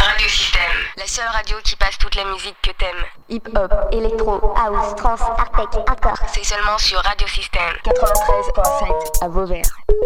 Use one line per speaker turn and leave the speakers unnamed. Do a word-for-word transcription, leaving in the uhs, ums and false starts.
Radiosystème, la seule radio qui passe toute la musique que t'aimes.
Hip-hop, électro, house, trance, artec, hardcore.
C'est seulement sur Radiosystème
quatre-vingt-treize virgule sept à Vauvert.